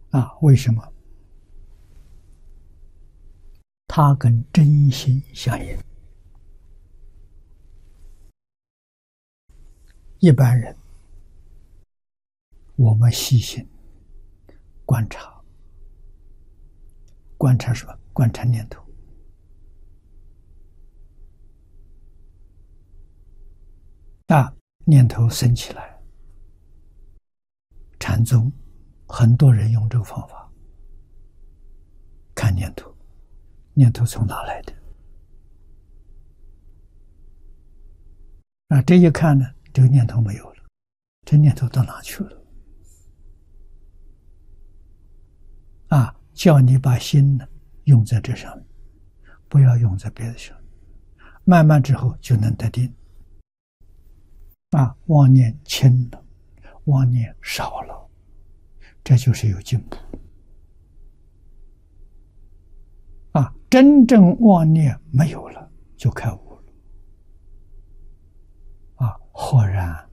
为什么？它跟真心相应。一般人，我们细心观察，观察什么？观察念头。念头升起来，禅宗很多人用这个方法看念头，念头从哪来的？这一看呢，这个念头没有了，这念头到哪去了？叫你把心呢用在这上面，不要用在别的上面，慢慢之后就能得定。妄念轻了，妄念少了，这就是有进步。真正妄念没有了，就开悟了。豁然